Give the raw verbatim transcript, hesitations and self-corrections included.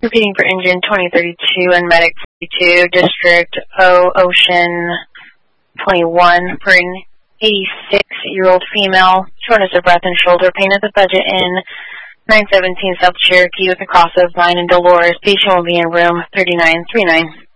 Repeating for engine twenty thirty-two and medic forty-two, district O, ocean twenty-one, for an eighty-six-year-old female, shortness of breath and shoulder pain at the budget in nine seventeen South Cherokee with a cross of line and Dolores. Patient will be in room thirty-nine thirty-nine.